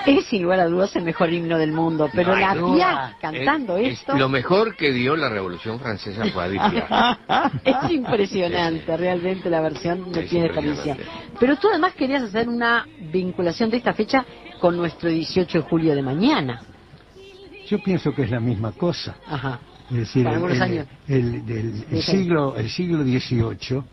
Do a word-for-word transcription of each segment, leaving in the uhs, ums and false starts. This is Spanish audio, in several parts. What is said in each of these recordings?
Es sin lugar a dudas el mejor himno del mundo, pero No, la no, Piaf cantando es, esto... Es lo mejor que dio la Revolución Francesa fue Edith Piaf. Es impresionante, sí, realmente la versión no es tiene desperdicio. Pero tú además querías hacer una vinculación de esta fecha con nuestro dieciocho de julio de mañana. Yo pienso que es la misma cosa. Ajá. Es decir, el, el, años. el, el, el siglo el siglo dieciocho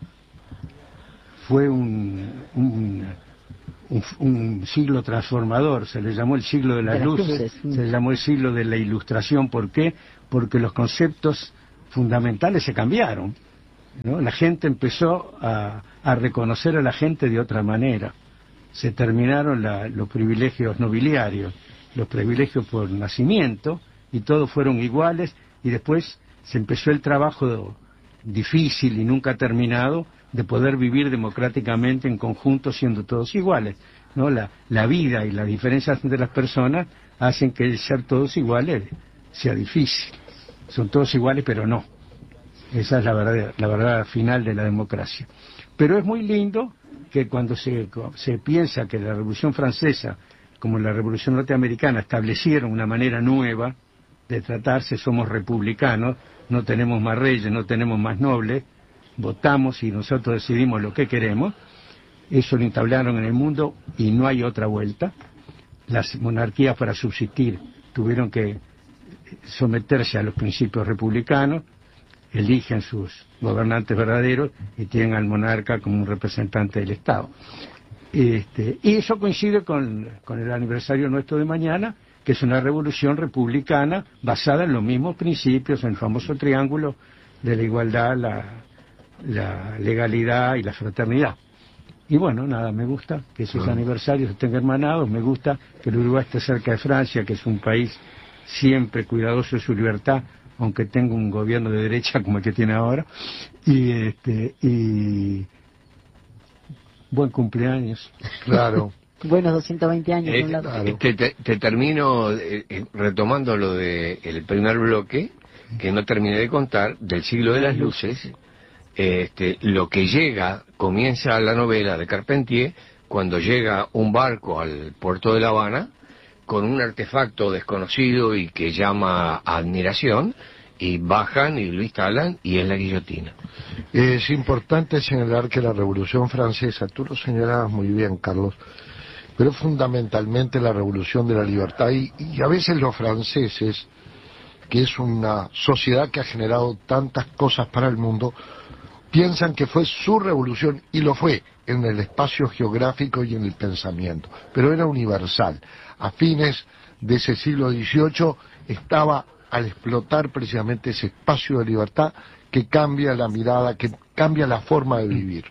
fue un, un, un, un siglo transformador. Se le llamó el siglo de las, de las luces, luces, se le llamó el siglo de la ilustración. ¿Por qué? Porque los conceptos fundamentales se cambiaron, ¿no? La gente empezó a, a reconocer a la gente de otra manera. Se terminaron la, los privilegios nobiliarios, los privilegios por nacimiento, y todos fueron iguales. Y después se empezó el trabajo difícil y nunca terminado de poder vivir democráticamente en conjunto siendo todos iguales, ¿no? La, la vida y las diferencias entre las personas hacen que el ser todos iguales sea difícil. Son todos iguales, pero no. Esa es la verdad, la verdad final de la democracia. Pero es muy lindo que cuando se, se piensa que la Revolución Francesa, como la Revolución Norteamericana, establecieron una manera nueva de tratarse, somos republicanos, no tenemos más reyes, no tenemos más nobles, votamos y nosotros decidimos lo que queremos. Eso lo entablaron en el mundo y no hay otra vuelta. Las monarquías, para subsistir, tuvieron que someterse a los principios republicanos, eligen sus gobernantes verdaderos y tienen al monarca como un representante del Estado. Este, y eso coincide con, con el aniversario nuestro de mañana, que es una revolución republicana basada en los mismos principios, en el famoso triángulo de la igualdad, la, la legalidad y la fraternidad. Y bueno, nada, me gusta que esos aniversarios estén hermanados, me gusta que el Uruguay esté cerca de Francia, que es un país siempre cuidadoso de su libertad, aunque tenga un gobierno de derecha como el que tiene ahora, y este y buen cumpleaños. Claro. Buenos doscientos veinte años. Eh, claro. te, te, te termino eh, retomando lo de el primer bloque, que no terminé de contar, del siglo de las luces. Este, lo que llega, comienza la novela de Carpentier, cuando llega un barco al puerto de La Habana, con un artefacto desconocido y que llama a admiración, y bajan y lo instalan, y es la guillotina. Es importante señalar que la Revolución Francesa, tú lo señalabas muy bien, Carlos, pero fundamentalmente la revolución de la libertad, y, y a veces los franceses, que es una sociedad que ha generado tantas cosas para el mundo, piensan que fue su revolución, y lo fue, en el espacio geográfico y en el pensamiento, pero era universal. A fines de ese siglo dieciocho estaba al explotar precisamente ese espacio de libertad que cambia la mirada, que cambia la forma de vivir.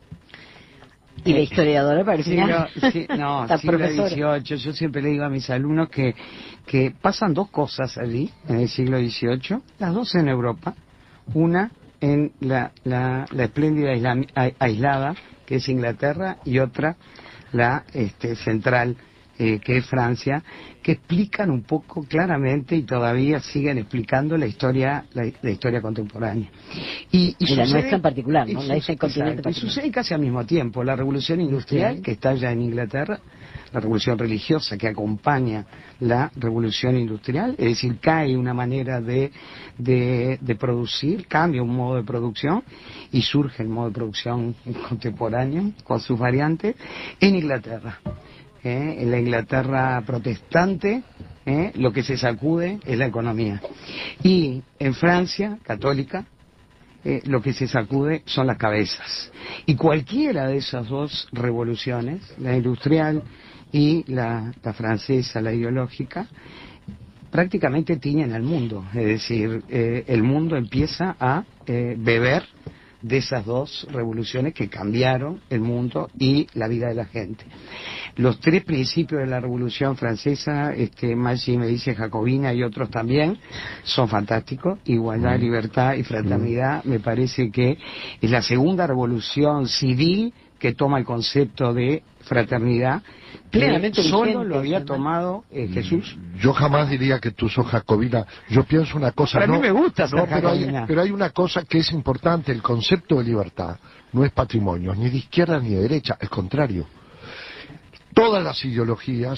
Y la historiadora parecía... Sí, no, sí, no siglo dieciocho, yo siempre le digo a mis alumnos que, que pasan dos cosas allí, en el siglo dieciocho, las dos en Europa, una en la, la, la espléndida isla, aislada, que es Inglaterra, y otra, la este, central, eh, que es Francia, que explican un poco claramente y todavía siguen explicando la historia la, la historia contemporánea. Y, y, y la nuestra en particular, ¿no? Y, la este continente exacto, y sucede casi al mismo tiempo. La revolución industrial, que está ya en Inglaterra, la revolución religiosa que acompaña la revolución industrial, es decir, cae una manera de, de, de producir, cambia un modo de producción y surge el modo de producción contemporáneo con sus variantes en Inglaterra. ¿Eh? En la Inglaterra protestante, ¿eh? Lo que se sacude es la economía. Y en Francia, católica, eh, lo que se sacude son las cabezas. Y cualquiera de esas dos revoluciones, la industrial y la, la francesa, la ideológica, prácticamente tiñen al mundo. Es decir, eh, el mundo empieza a eh, beber de esas dos revoluciones que cambiaron el mundo y la vida de la gente. Los tres principios de la Revolución Francesa, este, Maggi me dice jacobina y otros también, son fantásticos. Igualdad, libertad y fraternidad. Me parece que es la segunda revolución civil que toma el concepto de fraternidad, plenamente solo lo había tomado eh, Jesús. Yo jamás diría que tú sos jacobina. Yo pienso una cosa. Para no, mí me gusta ser no, pero hay, jacobina. pero hay una cosa que es importante. El concepto de libertad no es patrimonio ni de izquierda ni de derecha, al contrario. Todas las ideologías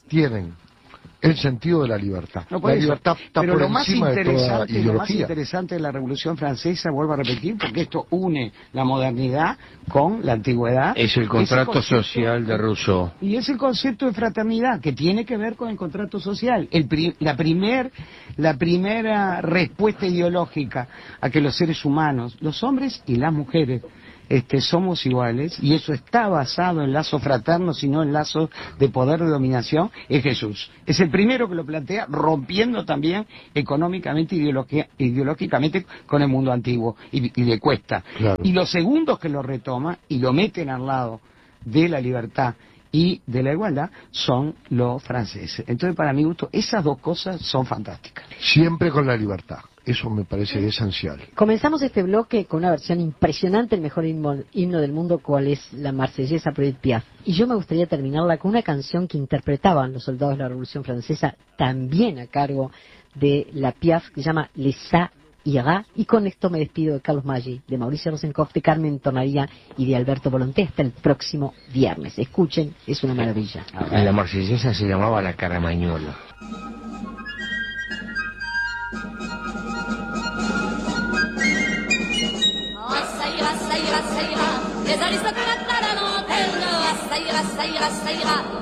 tienen el sentido de la libertad. No, por la eso. libertad está Pero por lo más encima de toda interesante, lo más ideología. interesante de la Revolución Francesa, vuelvo a repetir, porque esto une la modernidad con la antigüedad. Es el contrato concepto, social de Rousseau. Y es el concepto de fraternidad, que tiene que ver con el contrato social. El pri, la, primer, la primera respuesta ideológica a que los seres humanos, los hombres y las mujeres, Este, somos iguales, y eso está basado en lazos fraternos y no en lazos de poder de dominación, es Jesús. Es el primero que lo plantea, rompiendo también económicamente, ideológicamente con el mundo antiguo, y, y le cuesta. Claro. Y los segundos que lo retoma y lo meten al lado de la libertad y de la igualdad son los franceses. Entonces, para mi gusto, esas dos cosas son fantásticas. Siempre con la libertad. Eso me parece esencial. Comenzamos este bloque con una versión impresionante, el mejor himno, himno del mundo, cual es la Marsellesa por Edith Piaf. Y yo me gustaría terminarla con una canción que interpretaban los soldados de la Revolución Francesa, también a cargo de la Piaf, que se llama Les Ça Ira. Y con esto me despido de Carlos Maggi, de Mauricio Rosenkopf, de Carmen Tornaría y de Alberto Volonté. Hasta el próximo viernes. Escuchen, es una maravilla. La marsellesa se llamaba La Caramañola. Les aristocrates à la lanterne, ça ira, ça ira, ça ira.